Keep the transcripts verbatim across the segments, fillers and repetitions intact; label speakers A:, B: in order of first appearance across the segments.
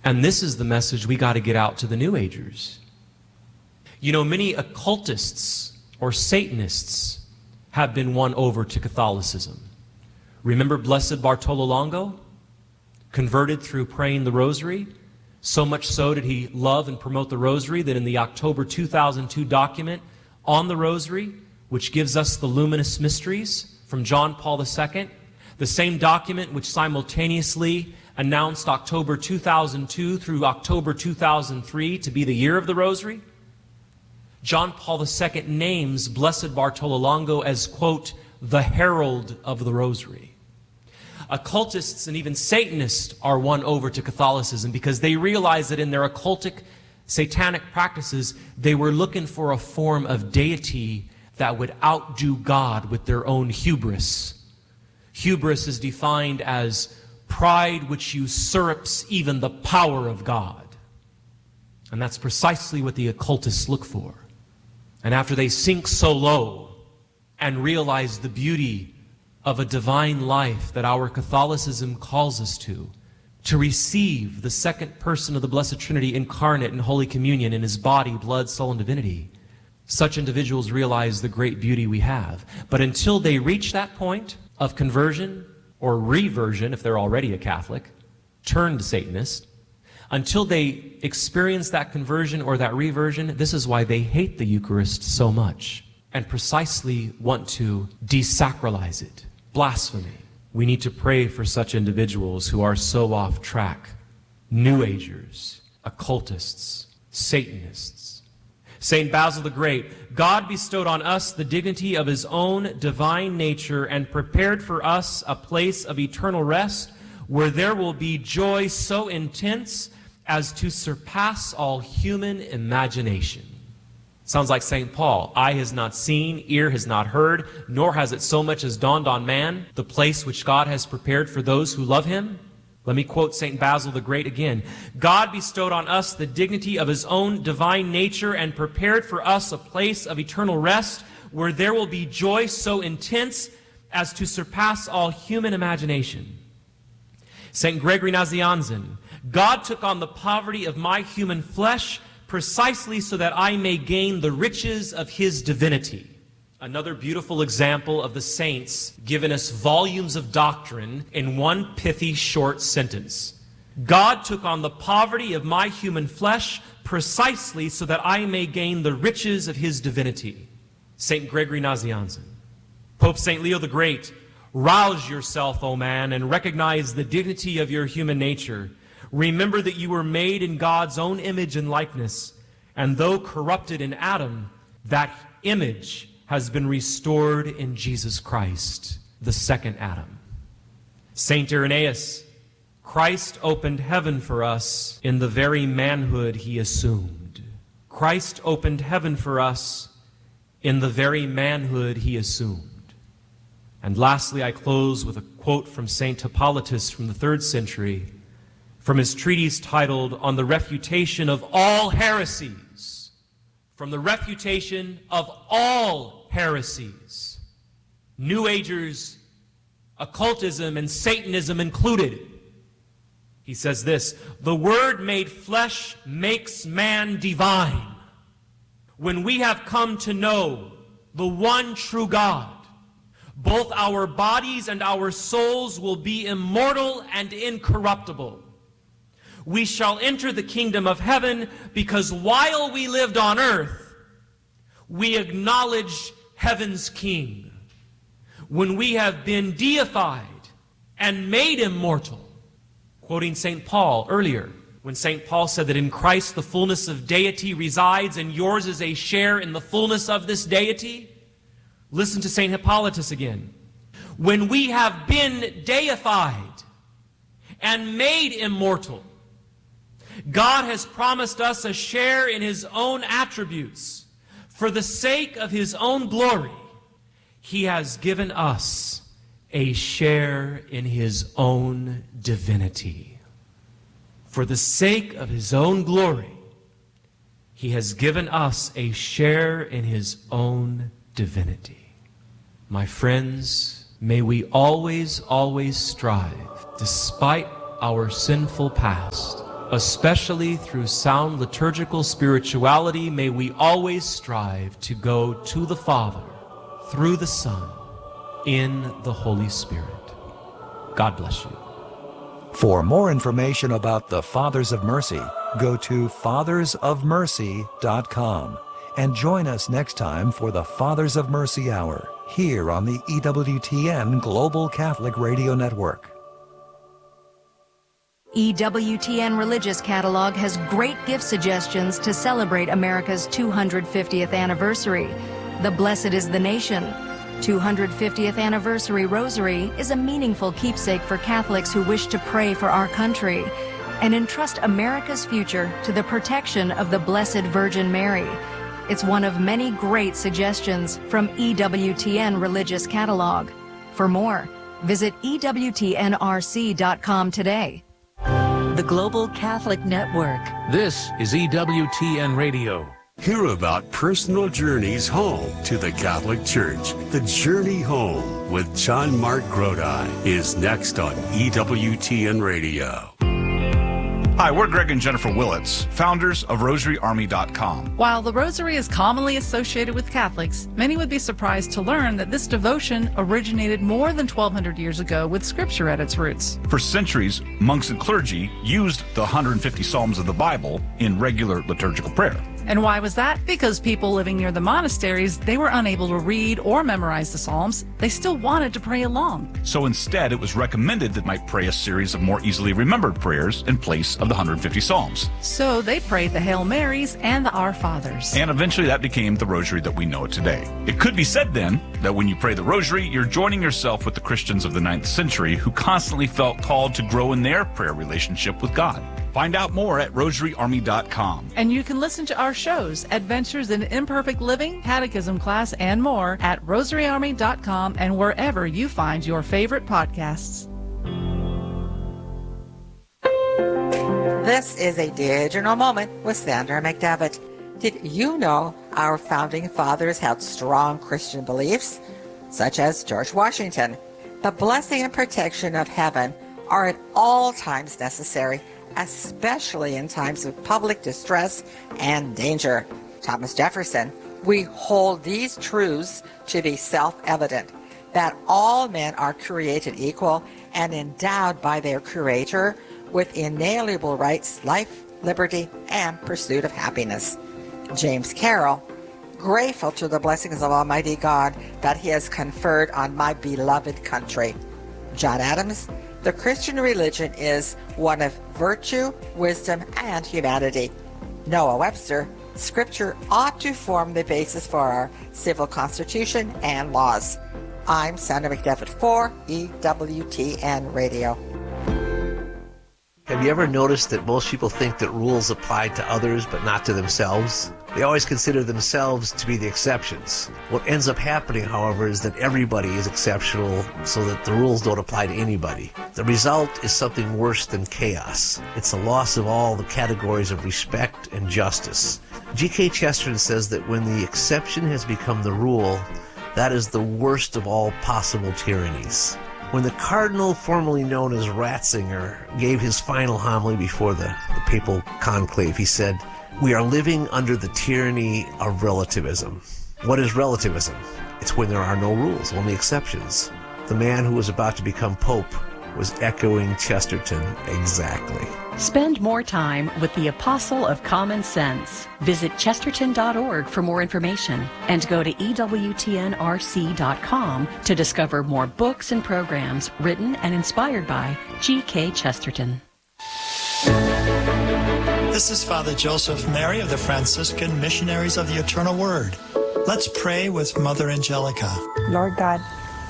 A: And this is the message we got to get out to the New Agers. You know, many occultists or Satanists have been won over to Catholicism. Remember Blessed Bartolo Longo? Converted through praying the rosary. So much so did he love and promote the rosary that in the October two thousand two document on the rosary, which gives us the luminous mysteries from John Paul the Second, the same document which simultaneously announced October two thousand two through October two thousand three to be the year of the rosary, John Paul the Second names Blessed Bartolo Longo as, quote, the herald of the rosary. Occultists and even Satanists are won over to Catholicism because they realize that in their occultic, satanic practices, they were looking for a form of deity that would outdo God with their own hubris. Hubris is defined as pride which usurps even the power of God. And that's precisely what the occultists look for. And after they sink so low and realize the beauty of a divine life that our Catholicism calls us to, to receive the second person of the Blessed Trinity incarnate in Holy Communion in his body, blood, soul, and divinity, such individuals realize the great beauty we have. But until they reach that point of conversion or reversion, if they're already a Catholic, turned Satanist, until they experience that conversion or that reversion, this is why they hate the Eucharist so much and precisely want to desacralize it. Blasphemy. We need to pray for such individuals who are so off track. New Agers, occultists, Satanists. Saint Basil the Great, God bestowed on us the dignity of his own divine nature and prepared for us a place of eternal rest where there will be joy so intense as to surpass all human imagination. Sounds like Saint Paul. Eye has not seen, ear has not heard, nor has it so much as dawned on man, the place which God has prepared for those who love him. Let me quote Saint Basil the Great again. God bestowed on us the dignity of his own divine nature and prepared for us a place of eternal rest where there will be joy so intense as to surpass all human imagination. Saint Gregory Nazianzen, God took on the poverty of my human flesh precisely so that I may gain the riches of his divinity. Another beautiful example of the saints giving us volumes of doctrine in one pithy short sentence. God took on the poverty of my human flesh precisely so that I may gain the riches of his divinity. Saint Gregory Nazianzen. Pope Saint Leo the Great, rouse yourself, O man, and recognize the dignity of your human nature. Remember that you were made in God's own image and likeness, and though corrupted in Adam, that image has been restored in Jesus Christ, the second Adam. Saint Irenaeus, Christ opened heaven for us in the very manhood he assumed. Christ opened heaven for us in the very manhood he assumed. And lastly, I close with a quote from Saint Hippolytus from the third century, from his treatise titled On the Refutation of All Heresies. From the refutation of all heresies. New Agers, occultism, and Satanism included. He says this, the Word made flesh makes man divine. When we have come to know the one true God, both our bodies and our souls will be immortal and incorruptible. We shall enter the kingdom of heaven because while we lived on earth, we acknowledged heaven's king. When we have been deified and made immortal, quoting Saint Paul earlier, when Saint Paul said that in Christ the fullness of deity resides and yours is a share in the fullness of this deity, listen to Saint Hippolytus again. When we have been deified and made immortal, God has promised us a share in his own attributes. For the sake of his own glory, he has given us a share in his own divinity. For the sake of his own glory, he has given us a share in his own divinity. My friends, may we always, always strive, despite our sinful past, Especially through sound liturgical spirituality, may we always strive to go to the Father through the Son in the Holy Spirit. God bless you.
B: For more information about the Fathers of Mercy, go to fathers of mercy dot com and join us next time for the Fathers of Mercy Hour here on the E W T N Global Catholic Radio Network.
C: E W T N Religious Catalog has great gift suggestions to celebrate America's two hundred fiftieth anniversary. The Blessed is the Nation. two hundred fiftieth Anniversary Rosary is a meaningful keepsake for Catholics who wish to pray for our country and entrust America's future to the protection of the Blessed Virgin Mary. It's one of many great suggestions from E W T N Religious Catalog. For more, visit E W T N R C dot com today.
D: The Global Catholic Network.
E: This is E W T N Radio.
F: Hear about personal journeys home to the Catholic Church. The Journey Home with John Mark Grodi is next on E W T N Radio.
G: Hi, we're Greg and Jennifer Willits, founders of Rosary Army dot com.
H: While the Rosary is commonly associated with Catholics, many would be surprised to learn that this devotion originated more than twelve hundred years ago with Scripture at its roots.
G: For centuries, monks and clergy used the one hundred fifty Psalms of the Bible in regular liturgical prayer.
H: And why was that? Because people living near the monasteries, they were unable to read or memorize the Psalms. They still wanted to pray along.
G: So instead, it was recommended that might pray a series of more easily remembered prayers in place of the one hundred fifty Psalms.
H: So they prayed the Hail Marys and the Our Fathers.
G: And eventually that became the Rosary that we know it today. It could be said then that when you pray the Rosary, you're joining yourself with the Christians of the ninth century who constantly felt called to grow in their prayer relationship with God. Find out more at Rosary Army dot com.
H: And you can listen to our shows, Adventures in Imperfect Living, Catechism Class, and more at Rosary Army dot com and wherever you find your favorite podcasts.
I: This is a digital moment with Sandra McDevitt. Did you know our founding fathers had strong Christian beliefs, such as George Washington? The blessing and protection of heaven are at all times necessary, especially in times of public distress and danger. Thomas Jefferson. We hold these truths to be self-evident, that all men are created equal and endowed by their Creator with inalienable rights, life, liberty, and pursuit of happiness. James Carroll. Grateful to the blessings of Almighty God that He has conferred on my beloved country. John Adams. The Christian religion is one of virtue, wisdom, and humanity. Noah Webster. Scripture ought to form the basis for our civil constitution and laws. I'm Sandra McDevitt for E W T N Radio.
J: Have you ever noticed that most people think that rules apply to others but not to themselves? They always consider themselves to be the exceptions. What ends up happening, however, is that everybody is exceptional so that the rules don't apply to anybody. The result is something worse than chaos. It's a loss of all the categories of respect and justice. G K Chesterton says that when the exception has become the rule, that is the worst of all possible tyrannies. When the cardinal formerly known as Ratzinger gave his final homily before the, the papal conclave, he said, "We are living under the tyranny of relativism." What is relativism? It's when there are no rules, only exceptions. The man who was about to become pope was echoing Chesterton exactly.
D: Spend more time with the Apostle of Common Sense. Visit chesterton dot org for more information and go to E W T N R C dot com to discover more books and programs written and inspired by G K Chesterton.
K: This is Father Joseph Mary of the Franciscan Missionaries of the Eternal Word. Let's pray with Mother Angelica.
L: Lord God,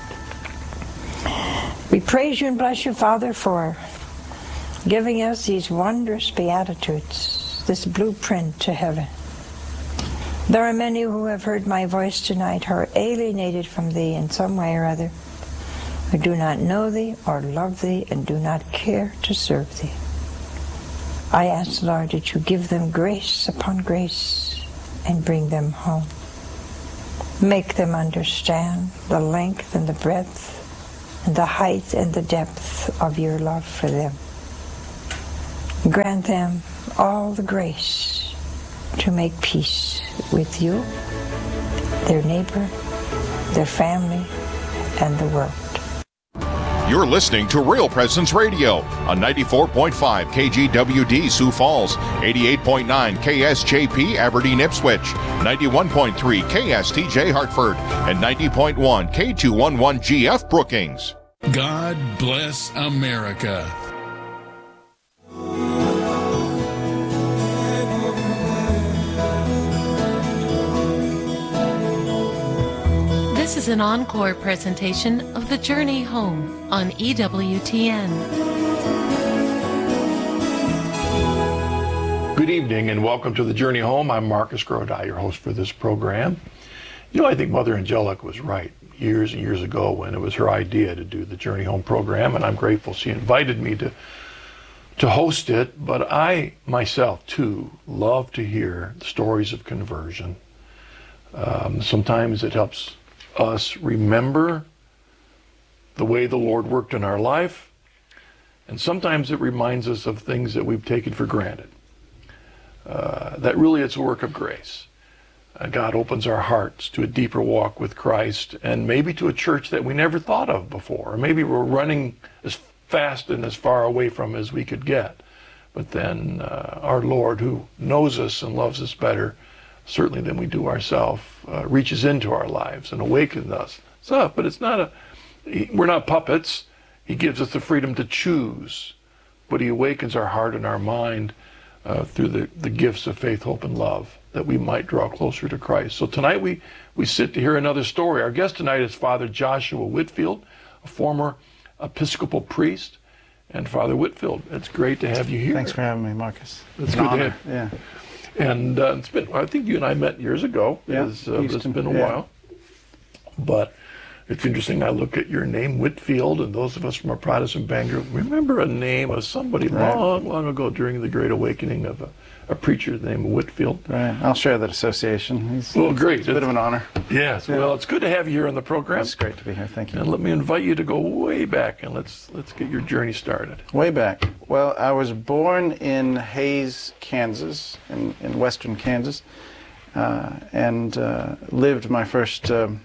L: we praise you and bless you, Father, for giving us these wondrous Beatitudes, this blueprint to heaven. There are many who have heard my voice tonight who are alienated from thee in some way or other, who do not know thee or love thee and do not care to serve thee. I ask, Lord, that you give them grace upon grace and bring them home. Make them understand the length and the breadth and the height and the depth of your love for them. Grant them all the grace to make peace with you, their neighbor, their family, and the world.
M: You're listening to Real Presence Radio on ninety-four point five K G W D Sioux Falls, eighty-eight point nine K S J P Aberdeen Ipswich, ninety-one point three K S T J Hartford, and ninety point one K two eleven G F Brookings.
E: God bless America.
N: This is an encore presentation of The Journey Home on E W T N.
O: Good evening and welcome to The Journey Home. I'm Marcus Grodi, your host for this program. You know, I think Mother Angelica was right years and years ago when it was her idea to do the Journey Home program, and I'm grateful she invited me to to host it. But I myself too love to hear stories of conversion. Um, sometimes it helps us remember the way the Lord worked in our life, and sometimes it reminds us of things that we've taken for granted. Uh, that really it's a work of grace. Uh, God opens our hearts to a deeper walk with Christ, and maybe to a church that we never thought of before, or maybe we're running as fast and as far away from as we could get. But then uh, our Lord, who knows us and loves us better certainly than we do ourselves, uh, reaches into our lives and awakens us. So, but it's not a, he, we're not puppets. He gives us the freedom to choose, but he awakens our heart and our mind uh, through the, the gifts of faith, hope, and love, that we might draw closer to Christ. So tonight we, we sit to hear another story. Our guest tonight is Father Joshua Whitfield, a former Episcopal priest. And Father Whitfield, it's great to have you here.
P: Thanks for having me, Marcus.
O: It's
P: An
O: good
P: honor.
O: to have you.
P: Yeah.
O: And uh, it's been, I think you and I met years ago.
P: Yeah,
O: it's, uh, it's been a
P: yeah.
O: while. But it's interesting, I look at your name, Whitfield, and those of us from a Protestant background remember a name of somebody
P: Right.
O: long, long ago during the Great Awakening of a, a preacher named Whitfield.
P: Right. I'll share that association. He's,
O: Well, great.
P: It's a bit of an honor.
O: Yes.
P: Yeah.
O: Well, it's good to have you here on the program.
P: It's great to be here. Thank you.
O: And let me invite you to go way back, and let's let's get your journey started.
P: Way back. Well, I was born in Hays, Kansas, in, in western Kansas, uh, and uh, lived my first um,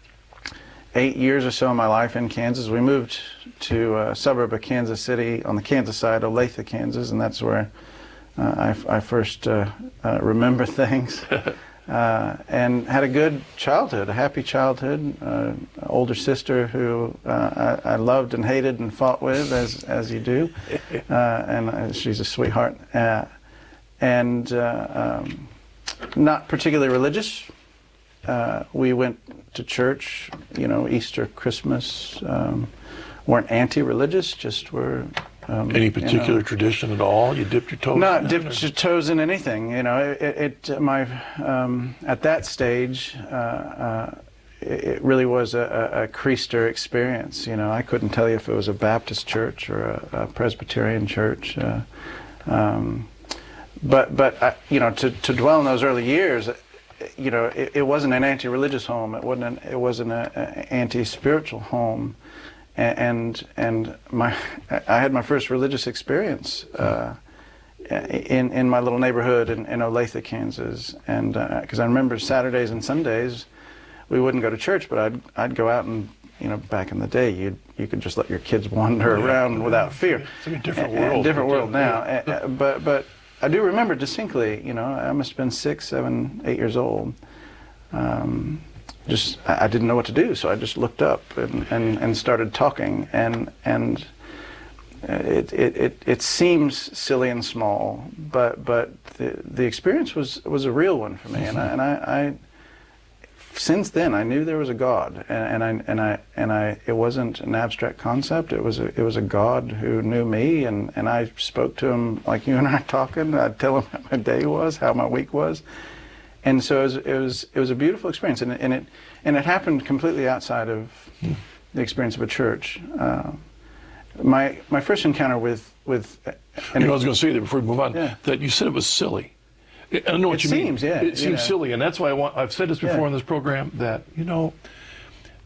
P: eight years or so of my life in Kansas. We moved to a suburb of Kansas City on the Kansas side, Olathe, Kansas, and that's where uh, I, I first uh, uh, remember things. Uh, and had a good childhood, a happy childhood. Uh, older sister who uh, I, I loved and hated and fought with, as as you do, uh, and uh, she's a sweetheart. Uh, and uh, um, not particularly religious. Uh, we went to church, you know, Easter, Christmas. Um, weren't anti-religious, just were. Um,
O: Any particular
P: you know,
O: tradition at all? You dipped your toes?
P: Not
O: in
P: dipped
O: or?
P: your toes in anything. You know, it, it my um, at that stage, uh, uh, it really was a, a, a Creaster experience. You know, I couldn't tell you if it was a Baptist church or a, a Presbyterian church. Uh, um, but but uh, you know, to to dwell in those early years, you know, it, it wasn't an anti-religious home. It wasn't an, it wasn't an anti-spiritual home. And and my I had my first religious experience uh, in in my little neighborhood in, in Olathe, Kansas, and because uh, I remember Saturdays and Sundays we wouldn't go to church, but I'd I'd go out and, you know, back in the day you you could just let your kids wander
O: yeah,
P: around
O: yeah,
P: without fear.
O: It's like a different
P: a,
O: world.
P: a different world now,
O: Yeah.
P: uh, but but I do remember distinctly. You know, I must have been six, seven, eight years old. Um, Just I didn't know what to do, so I just looked up and, and, and started talking, and and it, it, it, it seems silly and small, but but the the experience was was a real one for me, and I and I, I since then I knew there was a God, and, and I and I and I it wasn't an abstract concept. It was a it was a God who knew me, and, and I spoke to him like you and I are talking. I'd tell him how my day was, how my week was. And so it was, it was it was a beautiful experience, and it and it, and it happened completely outside of the experience of a church. Uh, my my first encounter with with
O: And you know, I was going to say that before we move on,
P: Yeah.
O: that you said it was silly. I know what
P: It
O: you mean.
P: seems, yeah,
O: It seems
P: you know.
O: silly, and that's why I want. I've said this before
P: Yeah.
O: in this program that, you know,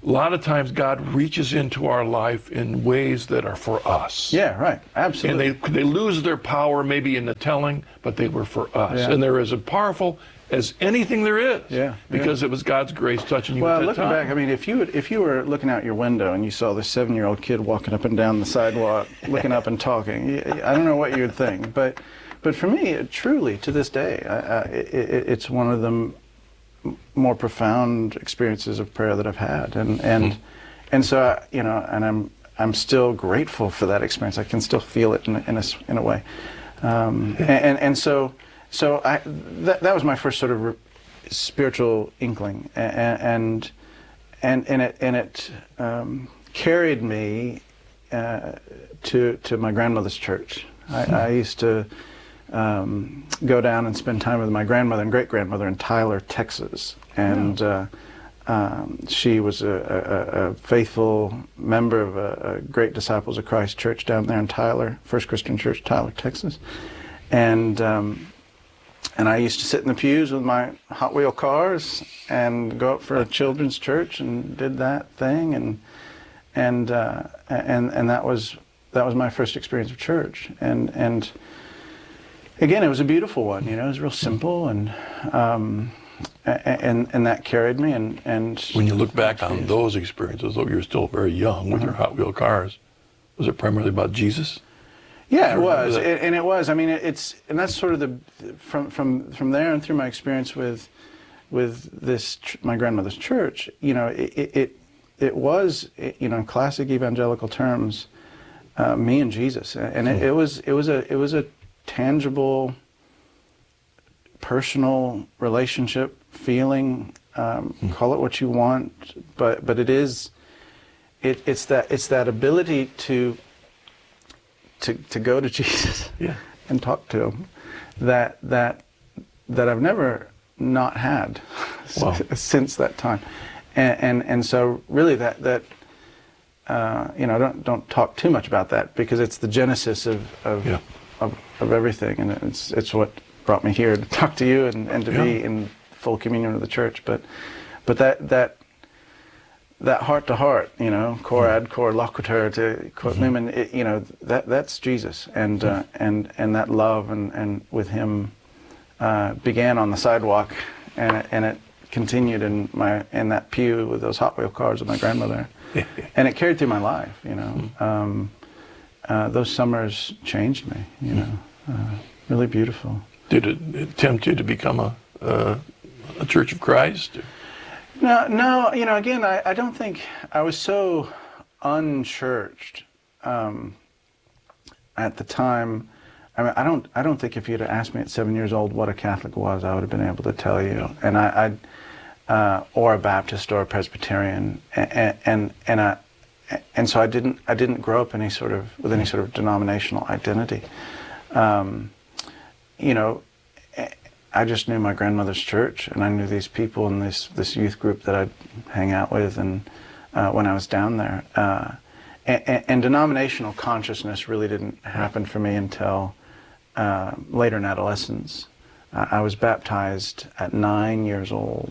O: a lot of times God reaches into our life in ways that are for us.
P: Yeah, right. Absolutely.
O: And they they lose their power maybe in the telling, but they were for us.
P: Yeah.
O: And they're as powerful as anything there is.
P: Yeah.
O: Because
P: yeah.
O: it was God's grace touching you
P: well,
O: at that
P: looking
O: time.
P: back, I mean, if you would, if you were looking out your window and you saw this seven-year-old kid walking up and down the sidewalk, looking up and talking, I don't know what you would think. But but for me, it, truly, to this day, I, I, it, it's one of the more profound experiences of prayer that I've had, and and mm. and so I, you know, and I'm I'm still grateful for that experience. I can still feel it in, in a in a way, um, and, and and so so I that that was my first sort of re- spiritual inkling, and and and, and it and it um, carried me uh, to to my grandmother's church. I, I used to. Um, go down and spend time with my grandmother and great-grandmother in Tyler, Texas. And uh, um, she was a, a, a faithful member of a, a Great Disciples of Christ church down there in Tyler, First Christian Church, Tyler, Texas. And um, and I used to sit in the pews with my Hot Wheel cars and go up for a children's church and did that thing. And and uh, and and that was that was my first experience of church. And and again, it was a beautiful one, you know, it was real simple, and um, and and that carried me. And, and
O: when you look back on those experiences, though you're still very young with uh-huh. your Hot Wheel cars, was it primarily about Jesus?
P: Yeah, it was, it, and it was. I mean, it's and that's sort of the from from from there and through my experience with with this my grandmother's church. You know, it it it was, you know, in classic evangelical terms, uh, me and Jesus, and it, it was it was a it was a tangible, personal relationship, feeling, um, mm. call it what you want, but but it is, it, it's that it's that ability to to to go to Jesus
O: yeah.
P: and talk to him that that that I've never not had
O: wow.
P: since that time, and and, and so really that that uh, you know don't don't talk too much about that, because it's the genesis of of.
O: Yeah.
P: Of, of everything, and it's it's what brought me here to talk to you and, and to
O: yeah.
P: be in full communion with the church. But but that that that heart to heart, you know, cor ad cor loquitur, to quote mm-hmm. Newman, it, you know, that that's Jesus, and uh, and and that love and and with him uh, began on the sidewalk, and it, and it continued in my in that pew with those Hot Wheel cars with my grandmother, and it carried through my life, you know. Mm-hmm. Um, Uh, those summers changed me, you know, uh, really beautiful.
O: Did it tempt you to become a uh, a Church of Christ?
P: No, no, you know, again, I, I don't think I was so unchurched um, at the time. I mean, I don't, I don't think if you'd have asked me at seven years old what a Catholic was, I would have been able to tell you, and I, I'd, uh, or a Baptist or a Presbyterian, and and, and I. And so I didn't. I didn't grow up any sort of with any sort of denominational identity. Um, you know, I just knew my grandmother's church, and I knew these people in this this youth group that I'd hang out with, and uh, when I was down there, uh, and, and denominational consciousness really didn't happen for me until uh, later in adolescence. Uh, I was baptized at nine years old,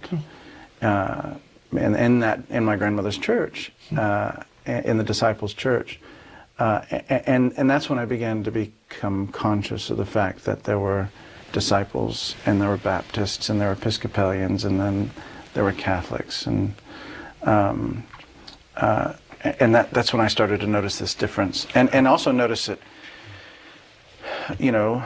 P: uh, and in that in my grandmother's church. Uh, in the Disciples Church, uh, and and that's when I began to become conscious of the fact that there were disciples, and there were Baptists, and there were Episcopalians, and then there were Catholics, and um, uh, and that that's when I started to notice this difference, and and also notice that, you know,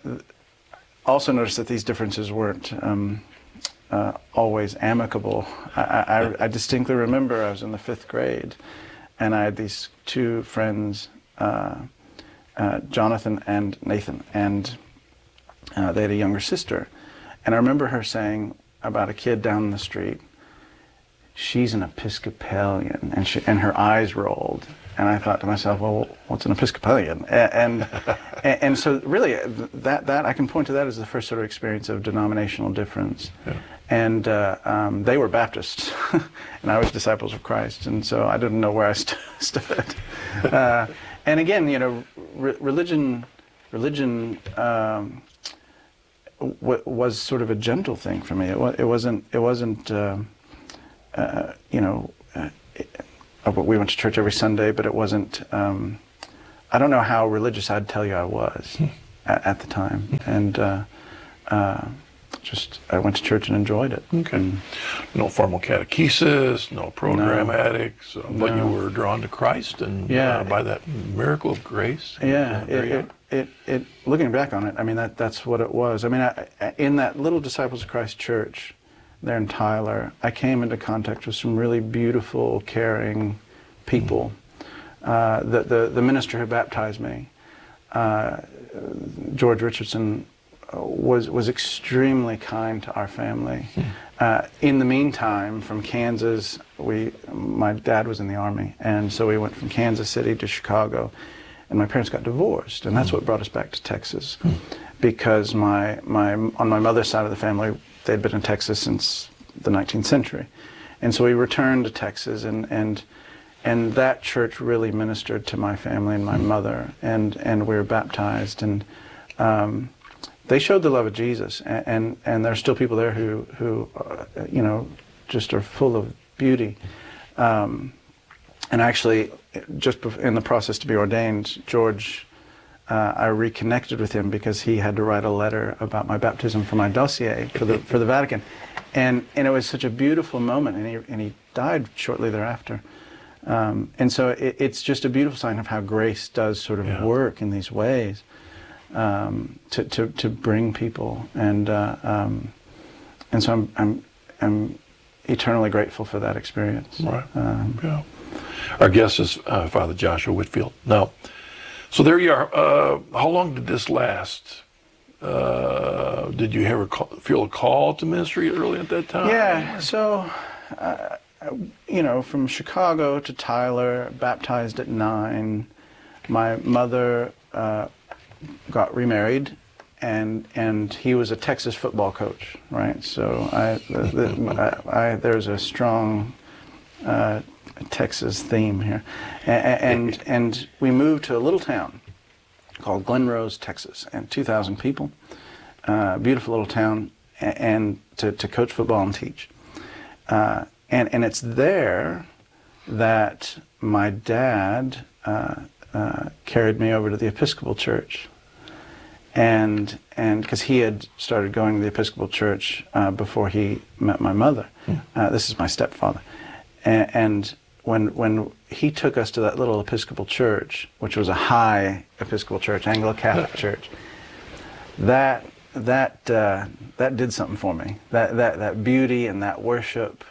P: also notice that these differences weren't um, uh, always amicable. I, I, I distinctly remember I was in the fifth grade. And I had these two friends, uh, uh, Jonathan and Nathan, and uh, they had a younger sister. And I remember her saying about a kid down the street, "She's an Episcopalian," and she, and her eyes rolled. And I thought to myself, well, what's an Episcopalian? And and, and, and so really, that that I can point to that as the first sort of experience of denominational difference. Yeah. And uh, um, they were Baptists, and I was Disciples of Christ, and so I didn't know where I st stood. Uh, and again, you know, re religion, religion um, w was sort of a gentle thing for me. It, wa it wasn't. It wasn't. Uh, uh, you know, uh, uh, we went to church every Sunday, but it wasn't, um, I don't know how religious I'd tell you I was at, at the time. And uh, uh, just, I went to church and enjoyed it.
O: Okay.
P: And,
O: no formal catechesis, no programmatics, no. but
P: No.
O: you were drawn to Christ, and
P: Yeah.
O: uh, by that miracle of grace.
P: Yeah,
O: uh, there
P: it,
O: you
P: it, it, it, looking back on it, I mean, that that's what it was. I mean, I, I, in that little Disciples of Christ church there in Tyler, I came into contact with some really beautiful, caring people. Mm-hmm. uh, the, the, the minister who baptized me, uh, George Richardson, was was extremely kind to our family. Mm. Uh, in the meantime, from Kansas, we my dad was in the Army, and so we went from Kansas City to Chicago, and my parents got divorced, and that's mm. what brought us back to Texas, mm. because my my on my mother's side of the family, they'd been in Texas since the nineteenth century, and so we returned to Texas, and and and that church really ministered to my family and my mm. mother, and and we were baptized, and um, they showed the love of Jesus, and, and, and there are still people there who, who uh, you know, just are full of beauty. Um, and actually, just in the process to be ordained, George, uh, I reconnected with him because he had to write a letter about my baptism for my dossier for the for the Vatican, and and it was such a beautiful moment, and he and he died shortly thereafter. Um, and so it, it's just a beautiful sign of how grace does sort of yeah. work in these ways. Um, to, to, to bring people, and uh, um, and so I'm, I'm I'm eternally grateful for that experience.
O: Right.
P: Um,
O: yeah. Our guest is uh, Father Joshua Whitfield. Now, so there you are. Uh, how long did this last? Uh, did you ever call, feel a call to ministry early at that time?
P: Yeah. So, uh, you know, from Chicago to Tyler, baptized at nine. My mother Uh, got remarried, and and he was a Texas football coach, right? So I, the, the, I, I there's a strong uh, Texas theme here, and, and and we moved to a little town called Glen Rose, Texas, and two thousand people, uh, beautiful little town, and, and to to coach football and teach, uh, and and it's there that my dad uh, uh, carried me over to the Episcopal Church. And and because he had started going to the Episcopal Church uh, before he met my mother. Yeah. Uh, this is my stepfather. And, and when when he took us to that little Episcopal Church, which was a high Episcopal Church, Anglo-Catholic church, that that uh, that did something for me. That that that beauty and that worship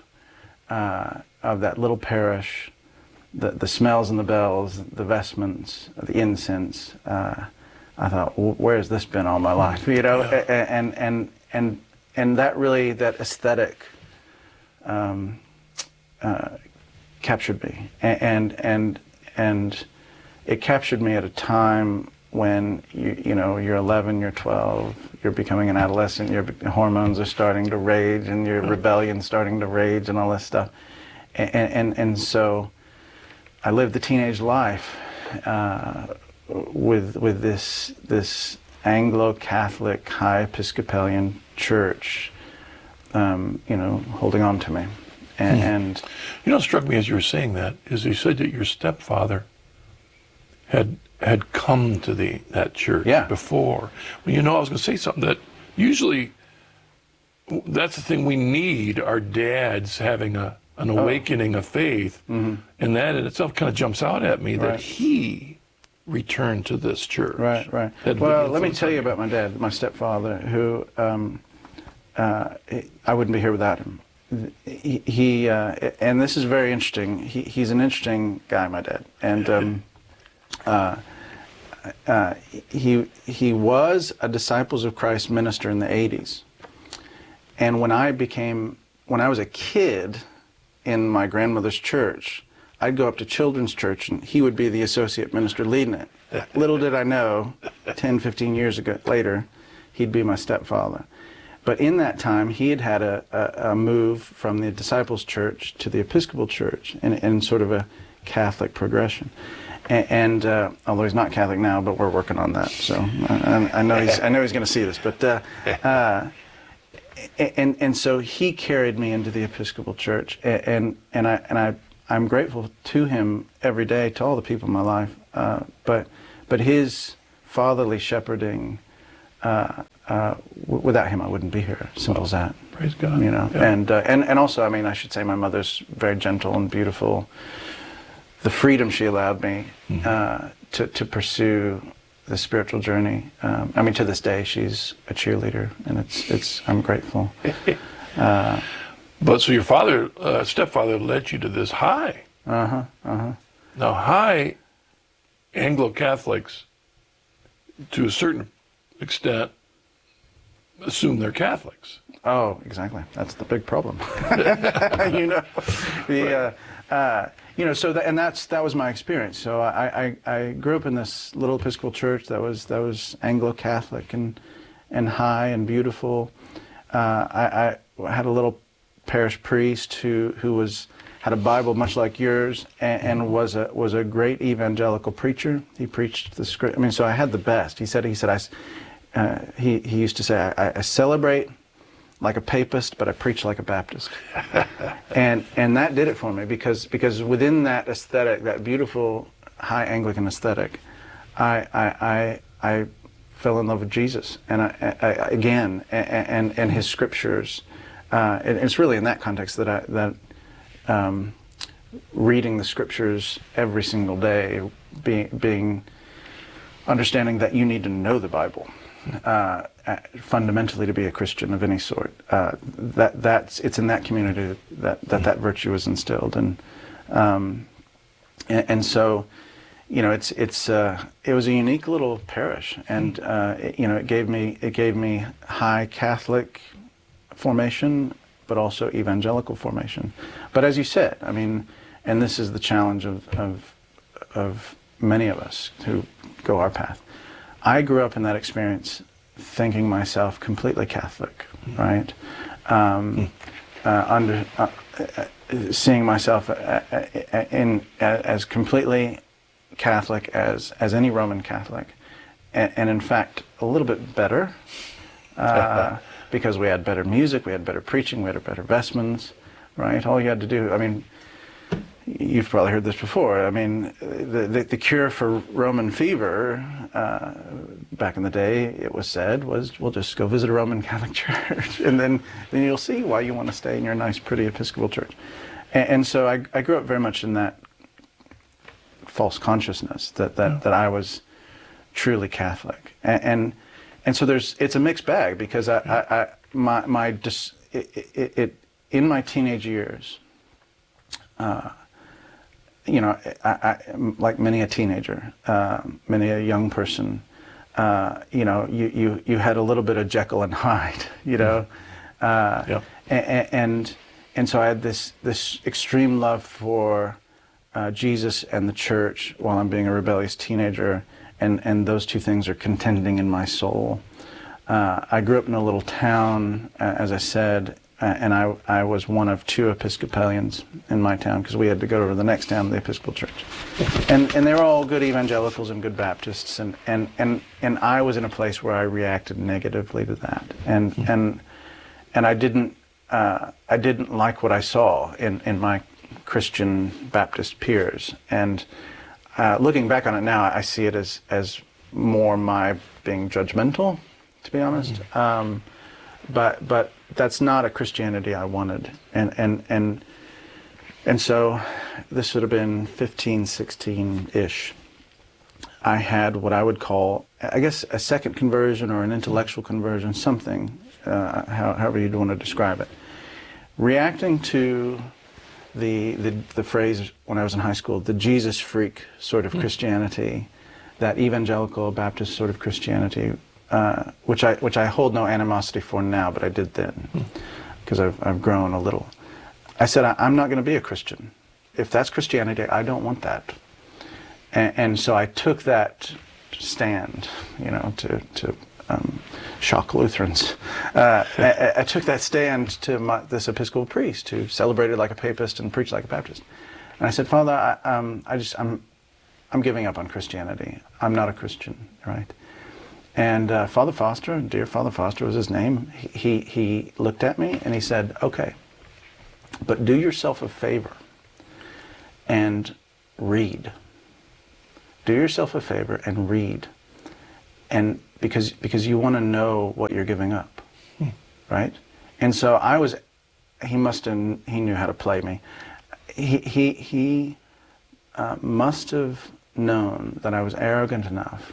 P: uh, of that little parish, the the smells and the bells, the vestments, the incense. Uh, I thought, where has this been all my life? You know, yeah. and and and and that really, that aesthetic um, uh, captured me, and and and it captured me at a time when you you know you're eleven, you're twelve, you're becoming an adolescent, your hormones are starting to rage, and your rebellion's starting to rage, and all this stuff, and and and so I lived the teenage life. Uh, with with this this Anglo-Catholic high Episcopalian church, um, you know, holding on to me, and,
O: hmm.
P: and
O: you know, what struck me as you were saying that is you said that your stepfather had had come to the that church
P: yeah.
O: before. Well, you know, I was going to say something that usually that's the thing we need, our dads having a an awakening oh. of faith,
P: mm-hmm.
O: and that in itself kind of jumps out at me
P: right.
O: that he returned to this church.
P: Right, right. Well, let me tell you about my dad, my stepfather, who um, uh, I wouldn't be here without him. He, he uh, and this is very interesting. He, he's an interesting guy, my dad, and um, uh, uh, he he was a Disciples of Christ minister in the eighties. And when I became, when I was a kid in my grandmother's church, I'd go up to children's church, and he would be the associate minister leading it. Little did I know, ten, fifteen years ago later, he'd be my stepfather. But in that time, he had had a, a, a move from the Disciples Church to the Episcopal Church in, in sort of a Catholic progression. And, and uh, although he's not Catholic now, but we're working on that. So I, I know he's I know he's going to see this. But uh, uh, and and so he carried me into the Episcopal Church, and and I and I. I'm grateful to him every day, to all the people in my life. Uh, but but his fatherly shepherding, uh, uh, w- without him I wouldn't be here. Simple as that.
O: Praise God.
P: You know,
O: Yeah.
P: and uh, and and also, I mean, I should say my mother's very gentle and beautiful. The freedom she allowed me
O: Mm-hmm.
P: uh, to to pursue the spiritual journey. Um, I mean, to this day, she's a cheerleader, and it's it's. I'm grateful. Uh,
O: But so your father, uh, stepfather, led you to this high.
P: uh huh. Uh huh.
O: Now, high Anglo-Catholics, to a certain extent, assume they're Catholics.
P: Oh, exactly. That's the big problem. you know, the uh, uh, you know. So that, and that's that was my experience. So I, I I grew up in this little Episcopal church that was that was Anglo-Catholic and and high and beautiful. Uh, I, I had a little parish priest who who was had a Bible much like yours and, and was a was a great evangelical preacher. He preached the script. I mean, so I had the best. He said he said I uh, he he used to say I, I celebrate like a papist, but I preach like a Baptist. and and that did it for me because because within that aesthetic, that beautiful high Anglican aesthetic, I I I, I fell in love with Jesus and I, I, again and, and and his scriptures. Uh, and it's really in that context that I that um, reading the scriptures every single day, being being understanding that you need to know the Bible uh, fundamentally to be a Christian of any sort. Uh, that that's it's in that community that that, that virtue is instilled, and, um, and and so you know it's it's uh, it was a unique little parish, and uh, it, you know it gave me it gave me high Catholic formation, but also evangelical formation. But as you said, I mean, and this is the challenge of, of, of many of us who go our path. I grew up in that experience thinking myself completely Catholic, right? Um, uh, under, uh, uh, seeing myself uh, uh, in uh, as completely Catholic as, as any Roman Catholic, and, and in fact, a little bit better. Uh, because we had better music, we had better preaching, we had better vestments, right? All you had to do, I mean, you've probably heard this before, I mean, the, the, the cure for Roman fever, uh, back in the day, it was said, was, we'll just go visit a Roman Catholic church, and then, then you'll see why you want to stay in your nice, pretty Episcopal church. And, and so I, I grew up very much in that false consciousness that, that, yeah. that I was truly Catholic. And, and And so there's, it's a mixed bag because I, I, I my, my, dis, it, it, it, in my teenage years, uh, you know, I, I, like many a teenager, uh, many a young person, uh, you know, you, you, you had a little bit of Jekyll and Hyde, you know, uh, yeah. and, and and so I had this this extreme love for uh, Jesus and the church while I'm being a rebellious teenager. And, and those two things are contending in my soul. Uh, I grew up in a little town, uh, as I said, uh, and I, I was one of two Episcopalians in my town because we had to go to the next town, the Episcopal Church. And, and they were all good evangelicals and good Baptists, and, and, and, and I was in a place where I reacted negatively to that. And, mm-hmm. and, and I didn't, uh, I didn't like what I saw in, in my Christian Baptist peers. And Uh, looking back on it now, I see it as as more my being judgmental, to be honest. Mm-hmm. Um, but but that's not a Christianity I wanted, and and and and so this would have been fifteen, sixteen-ish. I had what I would call, I guess, a second conversion or an intellectual conversion, something, uh, how, however you'd want to describe it. Reacting to The, the the phrase when I was in high school, the Jesus freak sort of Christianity, that evangelical Baptist sort of Christianity, uh, which I which I hold no animosity for now, but I did then, because I've I've grown a little. I said I, I'm not going to be a Christian. If that's Christianity, I don't want that. And, and so I took that stand, you know, to to um, shock Lutherans. Uh, I, I took that stand to my, this Episcopal priest who celebrated like a papist and preached like a Baptist. And I said, Father, I, um, I just, I'm, I'm giving up on Christianity. I'm not a Christian, right? And uh, Father Foster, dear Father Foster was his name, he, he looked at me and he said, okay, but do yourself a favor and read. Do yourself a favor and read. And because because you want to know what you're giving up, hmm. right? And so I was, he must have, he knew how to play me. He, he, he uh, must have known that I was arrogant enough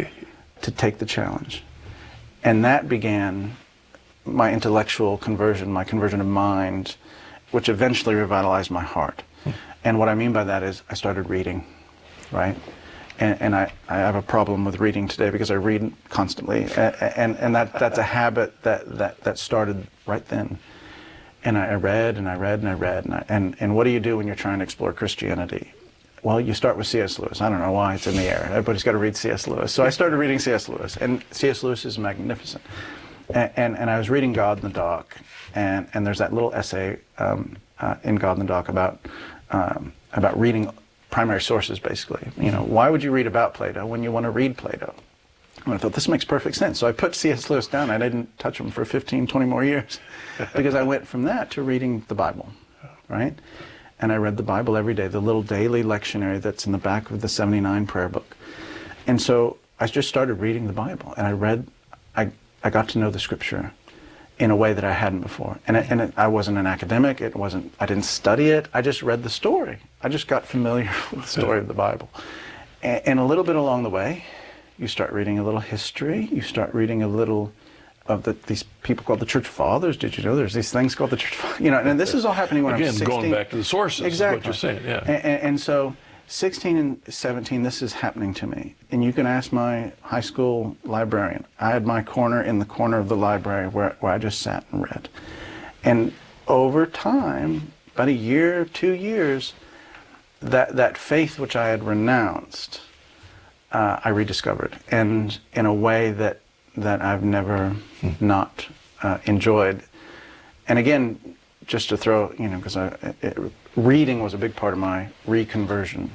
P: to take the challenge. And that began my intellectual conversion, my conversion of mind, which eventually revitalized my heart. Hmm. And what I mean by that is I started reading, right? And, and I, I have a problem with reading today because I read constantly. And, and, and that, that's a habit that, that, that started right then. And I read and I read and I read. And, I, and, and what do you do when you're trying to explore Christianity? Well, you start with C S Lewis. I don't know why, it's in the air. Everybody's got to read C S Lewis. So I started reading C S Lewis. And C S Lewis is magnificent. And, and, and I was reading God in the Dock. And, and there's that little essay um, uh, in God in the Dock about, um, about reading primary sources, basically. You know, why would you read about Plato when you want to read Plato? And I thought, this makes perfect sense. So I put C S Lewis down. I didn't touch him for fifteen, twenty more years because I went from that to reading the Bible, right? And I read the Bible every day, the little daily lectionary that's in the back of the seventy-nine prayer book. And so I just started reading the Bible, and I read, I, I got to know the Scripture in a way that I hadn't before. And, it, and it, I wasn't an academic, it wasn't, I didn't study it, I just read the story. I just got familiar with the story of the Bible. And, and a little bit along the way, you start reading a little history, you start reading a little of the, these people called the Church Fathers. Did you know there's these things called the Church Fathers? You know, and this is all happening when
O: Again,
P: I'm sixteen.
O: Again, going back to the sources,
P: exactly.
O: is what you're saying, yeah.
P: And, and, and so, sixteen and seventeen, this is happening to me. And you can ask my high school librarian. I had my corner in the corner of the library where, where I just sat and read. And over time, about a year, two years, that, that faith which I had renounced, uh, I rediscovered. And in a way that, that I've never hmm. not uh, enjoyed. And again, just to throw, you know, because I, it, reading was a big part of my reconversion.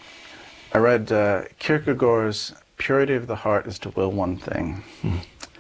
P: I read uh, Kierkegaard's Purity of the Heart is to Will One Thing. Hmm.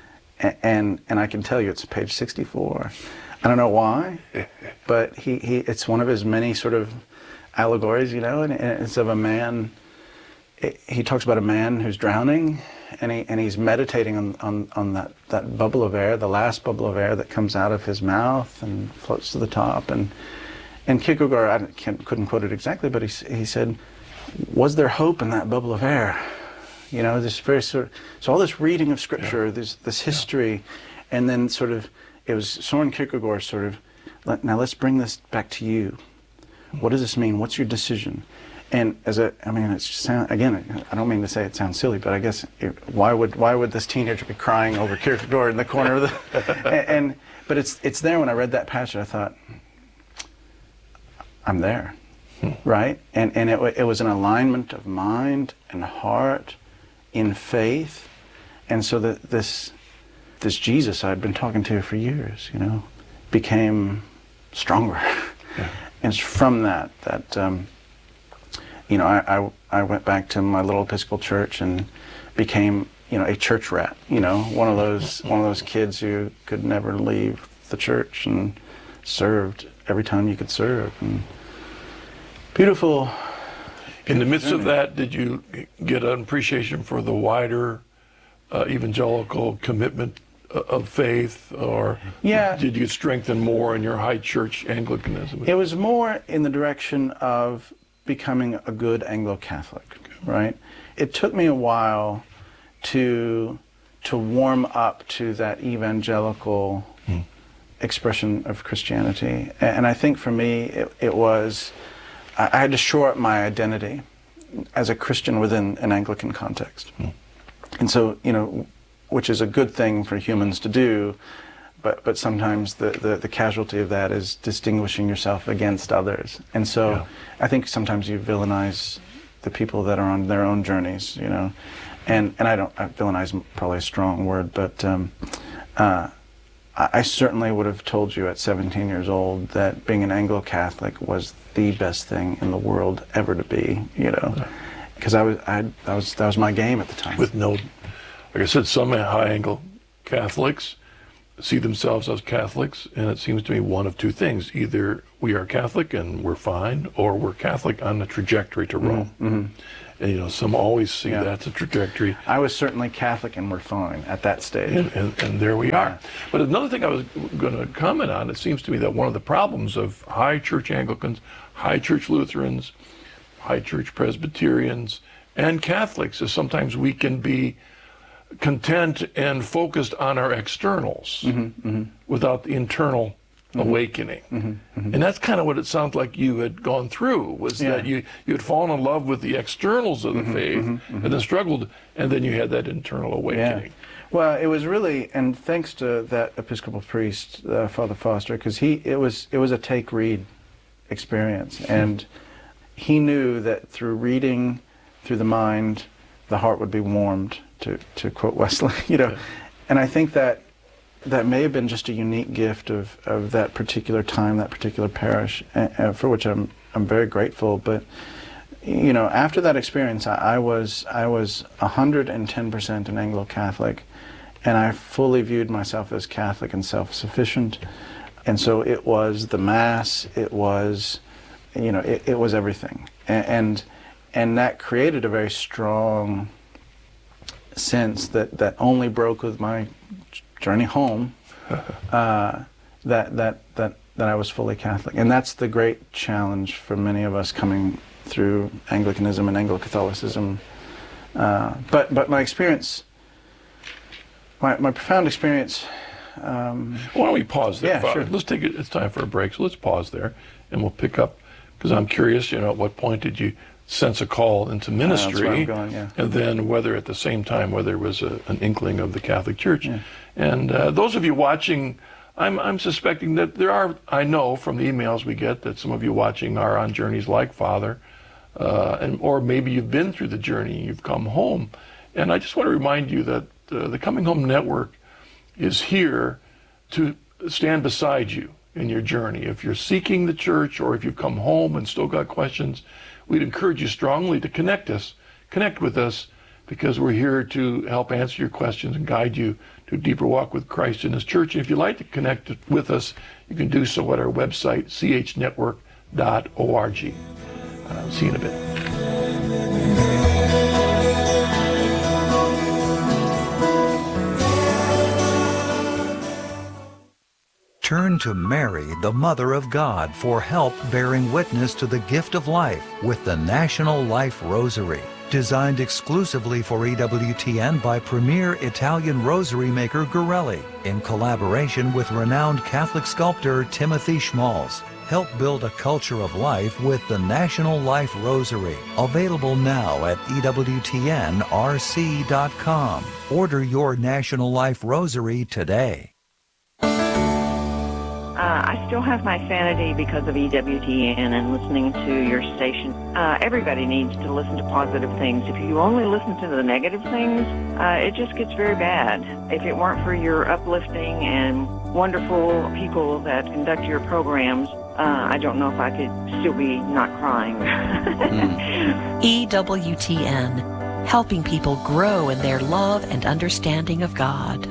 P: A and and I can tell you it's page sixty-four. I don't know why, but he, he it's one of his many sort of allegories, you know, and, and it's of a man, it, he talks about a man who's drowning, and he and he's meditating on, on, on that, that bubble of air, the last bubble of air that comes out of his mouth and floats to the top. And and Kierkegaard, I can't, couldn't quote it exactly, but he, he said, was there hope in that bubble of air? You know, this very sort of, so all this reading of Scripture, yeah. this, this history, yeah. and then sort of, it was Soren Kierkegaard sort of, let, now let's bring this back to you. What does this mean? What's your decision? And as a, I mean, it's sound, again, I don't mean to say it sounds silly, but I guess, it, why would why would this teenager be crying over Kierkegaard in the corner of the, and, and, but it's it's there when I read that passage, I thought, I'm there, hmm. right? And and it, it was an alignment of mind and heart in faith, and so that this, this Jesus I'd been talking to for years, you know, became stronger. Yeah. And it's from that, that, um, you know, I, I, I went back to my little Episcopal church and became, you know, a church rat, you know, one of those, one of those kids who could never leave the church and served every time you could serve. And beautiful.
O: In the midst of that, did you get an appreciation for the wider uh, evangelical commitment of faith, or
P: yeah.
O: did you strengthen more in your high church Anglicanism?
P: It was more in the direction of becoming a good Anglo-Catholic, right? It took me a while to to warm up to that evangelical hmm. expression of Christianity, and I think for me it, it was, I had to shore up my identity as a Christian within an Anglican context. Hmm. And so, you know, which is a good thing for humans to do, but but sometimes the, the, the casualty of that is distinguishing yourself against others. And so yeah. I think sometimes you villainize the people that are on their own journeys, you know. And and I don't, I, villainize is probably a strong word, but um, uh, I, I certainly would have told you at seventeen years old that being an Anglo-Catholic was the best thing in the world ever to be, you know. Because I was, I, that was, that was my game at the time.
O: With no, like I said, some high Anglo Catholics see themselves as Catholics, and it seems to me one of two things. Either we are Catholic and we're fine, or we're Catholic on the trajectory to Rome.
P: Mm-hmm.
O: And, you know, some always see
P: Yeah.
O: that's a trajectory.
P: I was certainly Catholic and we're fine at that stage.
O: And, and, and there we are. But another thing I was going to comment on, it seems to me that one of the problems of high church Anglicans, high church Lutherans, high church Presbyterians, and Catholics is sometimes we can be content and focused on our externals
P: Mm-hmm, mm-hmm.
O: without the internal
P: Mm-hmm.
O: awakening.
P: Mm-hmm, mm-hmm.
O: And that's kind of what it sounds like you had gone through, was
P: Yeah.
O: that you, you had fallen in love with the externals of the
P: Mm-hmm,
O: faith,
P: mm-hmm, mm-hmm.
O: and then struggled, and then you had that internal awakening.
P: Yeah. Well, it was really, and thanks to that Episcopal priest, uh, Father Foster, because he it was it was a take-read experience, and he knew that through reading, through the mind, the heart would be warmed, to to quote Wesley, you know,
O: Yeah.
P: and I think that that may have been just a unique gift of, of that particular time, that particular parish, uh, for which I'm I'm very grateful. But you know, after that experience, I, I was I was one hundred ten percent an Anglo-Catholic, and I fully viewed myself as Catholic and self-sufficient. And so it was the Mass, it was, you know, it, it was everything, and, and and that created a very strong sense that that only broke with my journey home, uh, that that that that I was fully Catholic, and that's the great challenge for many of us coming through Anglicanism and Anglo-Catholicism. Uh, but but my experience, my my profound experience. Um,
O: Why don't we pause there,
P: yeah,
O: Father?
P: sure.
O: Let's take it. It's time for a break, so let's pause there, and we'll pick up, because I'm curious. You know, at what point did you sense a call into ministry?
P: Uh, that's where I'm going, yeah.
O: And then whether at the same time whether it was a, an inkling of the Catholic Church.
P: Yeah.
O: And uh, those of you watching, I'm I'm suspecting that there are. I know from the emails we get that some of you watching are on journeys like Father, uh, and or maybe you've been through the journey, you've come home, and I just want to remind you that uh, the Coming Home Network is here to stand beside you in your journey. If you're seeking the church, or if you've come home and still got questions, we'd encourage you strongly to connect us, connect with us, because we're here to help answer your questions and guide you to a deeper walk with Christ and His church. And if you'd like to connect with us, you can do so at our website, c h network dot org. Uh, see you in a bit.
B: Turn to Mary, the Mother of God, for help bearing witness to the gift of life with the National Life Rosary, designed exclusively for E W T N by premier Italian rosary maker Gorelli, in collaboration with renowned Catholic sculptor Timothy Schmalz. Help build a culture of life with the National Life Rosary, available now at E W T N R C dot com. Order your National Life Rosary today.
Q: Uh, I still have my sanity because of E W T N and listening to your station. Uh, everybody needs to listen to positive things. If you only listen to the negative things, uh, it just gets very bad. If it weren't for your uplifting and wonderful people that conduct your programs, uh, I don't know if I could still be not crying.
D: mm. E W T N, helping people grow in their love and understanding of God.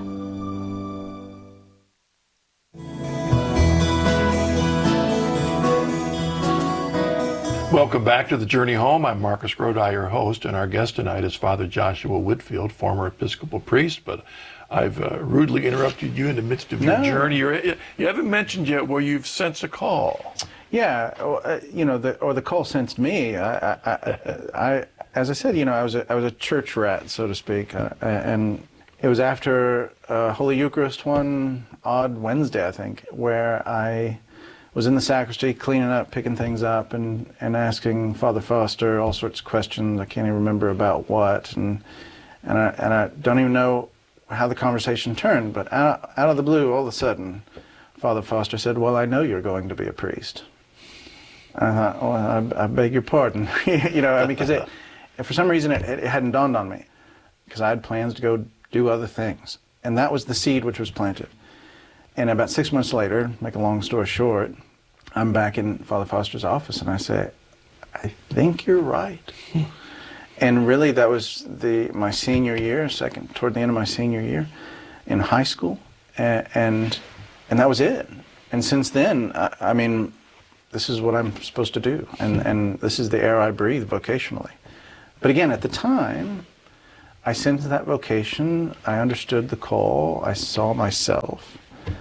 O: Welcome back to the Journey Home. I'm Marcus Grodi, your host, and our guest tonight is Father Joshua Whitfield, former Episcopal priest. But I've uh, rudely interrupted you in the midst of your
P: No.
O: journey. You're, you haven't mentioned yet where you've sensed a call.
P: Yeah, uh, you know, the, or the call sensed me. I, I, I, I, as I said, you know, I was a, I was a church rat, so to speak, uh, and it was after uh, Holy Eucharist one odd Wednesday, I think, where I was in the sacristy cleaning up, picking things up, and, and asking Father Foster all sorts of questions. I can't even remember about what, and and I and I don't even know how the conversation turned. But out, out of the blue, all of a sudden, Father Foster said, "Well, I know you're going to be a priest." And I thought, "Oh, I, I beg your pardon," you know, I mean, because it, for some reason it, it hadn't dawned on me, because I had plans to go do other things, and that was the seed which was planted. And about six months later, make a long story short, I'm back in Father Foster's office, and I say, "I think you're right." And really, that was the my senior year, second toward the end of my senior year in high school, and, and and that was it. And since then, I, I mean, this is what I'm supposed to do, and and this is the air I breathe vocationally. But again, at the time, I sensed that vocation. I understood the call. I saw myself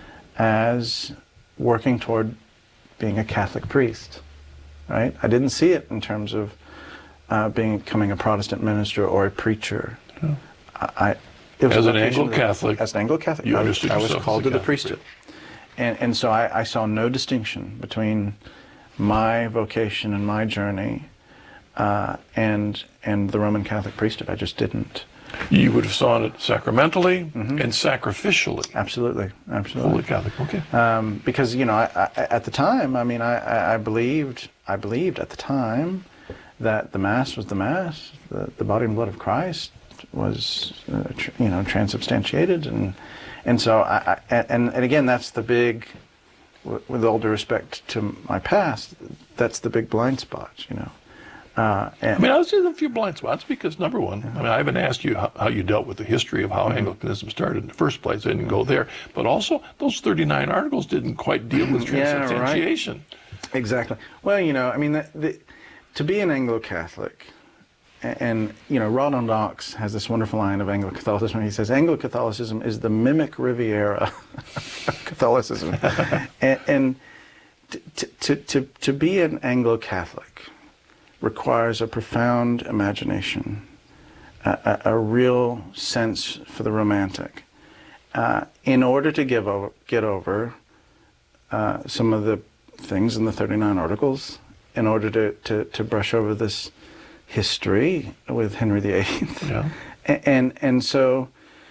P: as working toward being a Catholic priest, right? I didn't see it in terms of uh, being, becoming a Protestant minister or a preacher.
O: No.
P: I, it was
O: as
P: a
O: an
P: vocation
O: Anglo-Catholic,
P: that, as an Anglo-Catholic,
O: you
P: I,
O: understood
P: I was
O: yourself
P: called
O: as a
P: to the
O: Catholic
P: priesthood, and and so I, I saw no distinction between my vocation and my journey uh, and and the Roman Catholic priesthood. I just didn't.
O: You would have saw it sacramentally
P: Mm-hmm.
O: and sacrificially.
P: Absolutely, absolutely.
O: Fully Catholic. Okay.
P: Um, because you know, I, I, at the time, I mean, I, I, I believed, I believed at the time that the Mass was the Mass, the, the body and blood of Christ was, uh, tr you know, transubstantiated, and and so I, I and and again, that's the big, with all due respect to my past, that's the big blind spot, you know. Uh, and
O: I mean, I was in a few blind spots because, number one, I mean, I haven't asked you how, how you dealt with the history of how
P: Mm-hmm.
O: Anglicanism started in the first place. I didn't go there. But also, those thirty-nine articles didn't quite deal with
P: Yeah, right.
O: transubstantiation.
P: Exactly. Well, you know, I mean, the, the, to be an Anglo-Catholic, and, and, you know, Ronald Knox has this wonderful line of Anglo-Catholicism. He says, Anglo-Catholicism is the mimic Riviera of Catholicism. and and to, to, to, to be an Anglo-Catholic requires a profound imagination, a, a, a real sense for the romantic, uh, in order to give over, get over uh, some of the things in the thirty-nine Articles, in order to, to, to brush over this history with Henry the Eighth.
O: Yeah.
P: And, and, and so,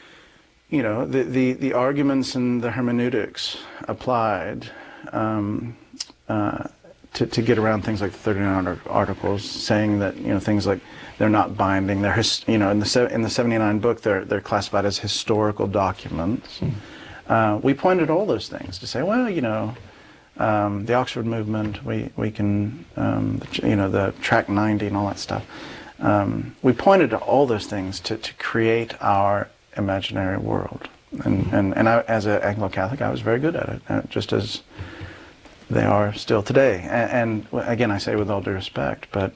P: you know, the, the, the arguments and the hermeneutics applied um, uh, To, to get around things like the thirty-nine Articles, saying that, you know, things like they're not binding. They're his, you know, in the in the seventy-nine book, they're they're classified as historical documents. Mm. Uh, we pointed all those things to say, well, you know, um, the Oxford movement, we we can, um, you know, the Tract ninety and all that stuff. Um, we pointed to all those things to to create our imaginary world, and mm. and and I, as an Anglo-Catholic, I was very good at it, uh, just as they are still today. And, and again, I say with all due respect, but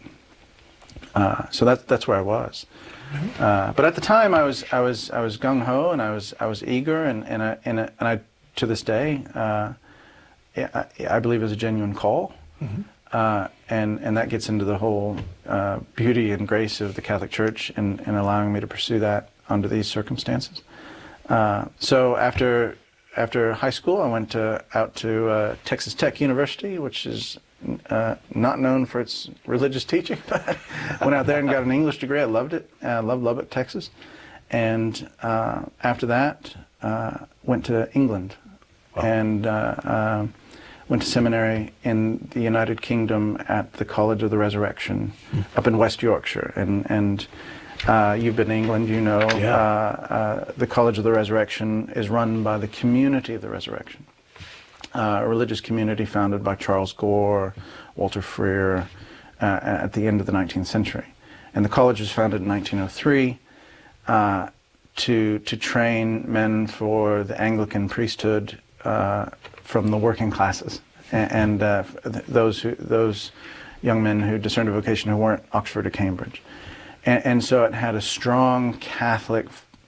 P: uh, so that's that's where I was. Uh, but at the time, I was I was I was gung ho, and I was I was eager, and and I, and, I, and I to this day, uh, I, I believe is a genuine call, mm-hmm. uh, and and that gets into the whole uh, beauty and grace of the Catholic Church, and in, in allowing me to pursue that under these circumstances. Uh, so after. After high school, I went to, out to uh, Texas Tech University, which is uh, not known for its religious teaching, but I went out there and got an English degree. I loved it. I loved Lubbock, Texas. And uh, after that, uh, went to England wow. and uh, uh, went to seminary in the United Kingdom at the College of the Resurrection mm. up in West Yorkshire. And, and Uh, you've been to England, you know.
O: Yeah.
P: Uh, uh, the College of the Resurrection is run by the Community of the Resurrection, uh, a religious community founded by Charles Gore, Walter Freer, uh, at the end of the nineteenth century. And the college was founded in nineteen oh three uh, to, to train men for the Anglican priesthood uh, from the working classes, and, and uh, th those, who, those young men who discerned a vocation who weren't Oxford or Cambridge. And, and so it had a strong Catholic